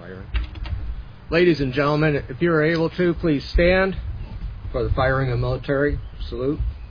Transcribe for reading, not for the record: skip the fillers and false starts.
firing. Ladies and gentlemen, if you are able to, please stand for the firing of military salute.